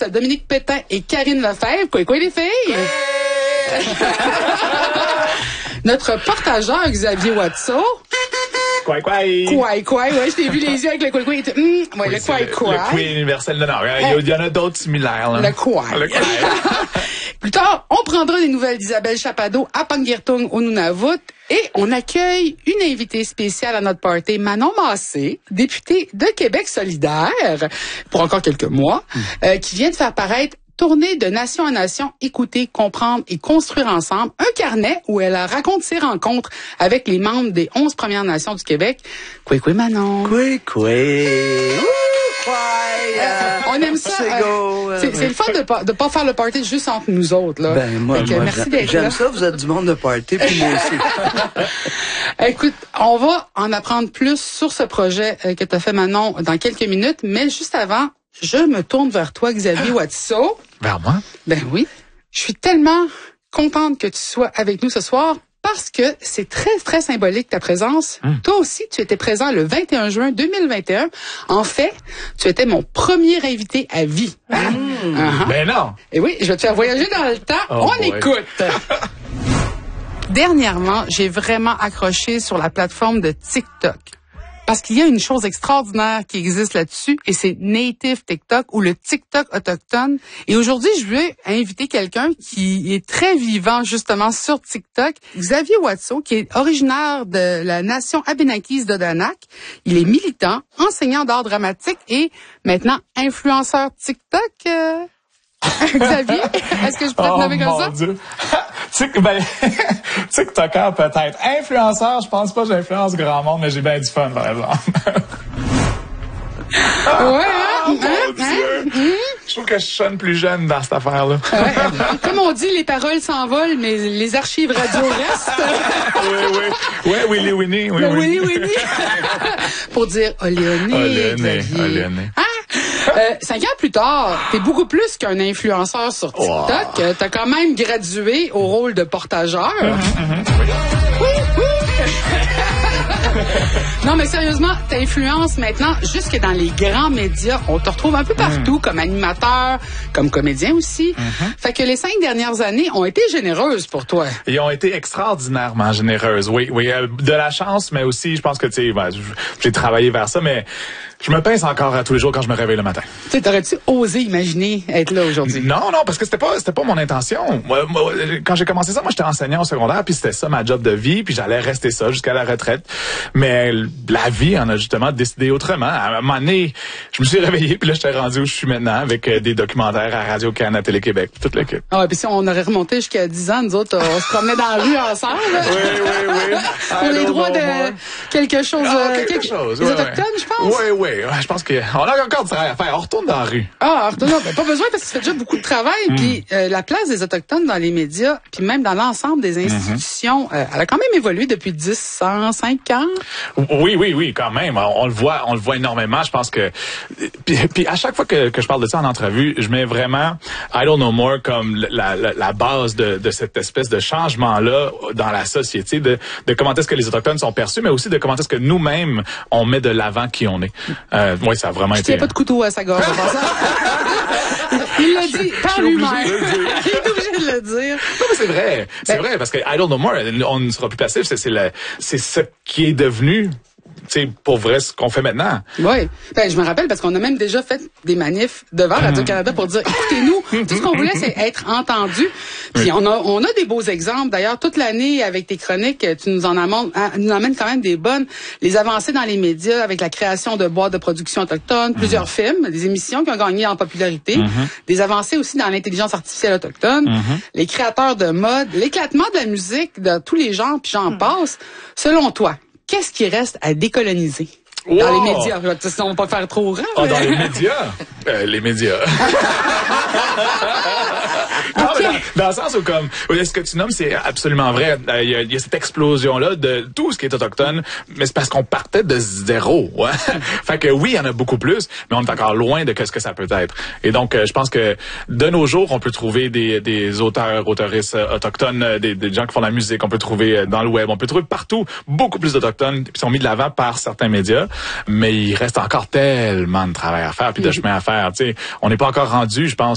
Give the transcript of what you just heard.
Dominique Pétain et Karine Lefebvre. Quoi les filles? Notre partageur Xavier Watso. Quoi. Ouais, je t'ai vu les yeux avec le quoi. Ouais, oui, le quoi. Le quoi universel. Non, il y en a d'autres similaires, là. Le quoi. Plus tard, on prendra des nouvelles d'Isabelle Chappado à Panguirtung au Nunavut et on accueille une invitée spéciale à notre party, Manon Massé, députée de Québec solidaire pour encore quelques mois, qui vient de faire paraître Tournée de nation en nation, écouter, comprendre et construire ensemble, un carnet où elle raconte ses rencontres avec les membres des 11 Premières Nations du Québec. Quoi, Manon? Quoi. On aime ça. C'est le fun de pas faire le party juste entre nous autres, là. Moi merci d'être là. j'aime ça, vous êtes du monde de party, puis moi aussi. Écoute, on va en apprendre plus sur ce projet que tu as fait, Manon, dans quelques minutes, mais juste avant, je me tourne vers toi, Xavier Watso. Vers moi? Ben oui. Je suis tellement contente que tu sois avec nous ce soir parce que c'est très, très symbolique ta présence. Toi aussi, tu étais présent le 21 juin 2021. En fait, tu étais mon premier invité à vie. Ben non! Et oui, je vais te faire voyager dans le temps. On écoute! Dernièrement, j'ai vraiment accroché sur la plateforme de TikTok. Parce qu'il y a une chose extraordinaire qui existe là-dessus, et c'est Native TikTok ou le TikTok autochtone. Et aujourd'hui, je veux inviter quelqu'un qui est très vivant justement sur TikTok, Xavier Watso, qui est originaire de la nation Abénaquise d'Odanak. Il est militant, enseignant d'art dramatique et maintenant influenceur TikTok. Xavier, est-ce que je peux te nommer comme ça? Oh mon Dieu! TikToker peut-être. Influenceur, je pense pas que j'influence grand monde, mais j'ai bien du fun, par exemple. Je trouve que je sonne plus jeune dans cette affaire-là. Comme on dit, les paroles s'envolent, mais les archives radio restent. Oui, Willy Winnie. Willy Winnie. Pour dire Oléoné. 5 ans plus tard, t'es beaucoup plus qu'un influenceur sur TikTok. Wow. T'as quand même gradué au rôle de portageur. Non, mais sérieusement, t'influences maintenant jusque dans les grands médias. On te retrouve un peu partout comme animateur, comme comédien aussi. Fait que les 5 dernières années ont été généreuses pour toi. Ils ont été extraordinairement généreuses, oui. De la chance, mais aussi, je pense que, tu sais, j'ai travaillé vers ça, mais je me pince encore tous les jours quand je me réveille le matin. T'aurais-tu osé imaginer être là aujourd'hui? Non, parce que c'était pas mon intention. Moi, quand j'ai commencé ça, moi, j'étais enseignant au secondaire, puis c'était ça ma job de vie, puis j'allais rester ça jusqu'à la retraite. Mais la vie en a justement décidé autrement. À un moment donné, je me suis réveillé, puis là, j'étais rendu où je suis maintenant, avec des documentaires à Radio-Canada, Télé-Québec, toute l'équipe. Ah, puis si on aurait remonté jusqu'à 10 ans, nous autres, on se promenait dans la rue ensemble. Oui. Pour les droits de quelque chose. Les Autochtones, je pense. Oui. Je pense qu'on a encore du travail à faire. On retourne dans la rue. Retourne. Pas besoin parce que ça fait déjà beaucoup de travail. Puis la place des Autochtones dans les médias, puis même dans l'ensemble des institutions, elle a quand même évolué depuis 105 ans. Oui, quand même. On le voit énormément. Je pense que puis à chaque fois que je parle de ça en entrevue, je mets vraiment I don't know more comme la base de cette espèce de changement-là dans la société, de comment est-ce que les Autochtones sont perçus, mais aussi de comment est-ce que nous-mêmes on met de l'avant qui on est. Oui, ça a vraiment été. Il n'y a pas de couteau à sa gorge. Il l'a dit par lui-même. Il est obligé de le dire. Non, mais c'est vrai. C'est vrai, parce que I don't know more, on ne sera plus passif. C'est ce qui est devenu, tu sais, pour vrai, ce qu'on fait maintenant. Oui. Je me rappelle parce qu'on a même déjà fait des manifs devant Radio-Canada pour dire, écoutez-nous, tout ce qu'on voulait, c'est être entendu. Puis on a des beaux exemples. D'ailleurs, toute l'année, avec tes chroniques, tu nous amènes quand même des bonnes. Les avancées dans les médias avec la création de boîtes de production autochtone, plusieurs films, des émissions qui ont gagné en popularité, des avancées aussi dans l'intelligence artificielle autochtone, les créateurs de mode, l'éclatement de la musique de tous les genres, puis j'en passe. Selon toi, qu'est-ce qui reste à décoloniser dans les médias? On va pas faire trop rare. Dans les médias? Les médias. Dans le sens où, comme, ce que tu nommes, c'est absolument vrai. Il y a cette explosion-là de tout ce qui est autochtone, mais c'est parce qu'on partait de zéro. Ouais. Fait que oui, il y en a beaucoup plus, mais on est encore loin de ce que ça peut être. Et donc, je pense que de nos jours, on peut trouver des auteurs, auteurices autochtones, des gens qui font de la musique, on peut trouver dans le web, on peut trouver partout beaucoup plus d'autochtones qui sont mis de l'avant par certains médias, mais il reste encore tellement de travail à faire puis de chemin à faire. Tu sais, on n'est pas encore rendu, je pense,